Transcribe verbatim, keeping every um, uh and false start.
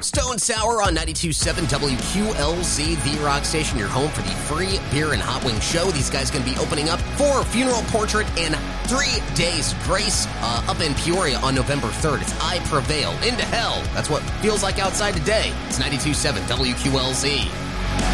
Stone Sour on ninety-two point seven W Q L Z, the rock station, your home for the free beer and hot wing show. These guys going to be opening up for Funeral Portrait and Three Days Grace uh, up in Peoria on November third. It's I Prevail, Into Hell. That's what feels like outside today. It's ninety-two point seven W Q L Z.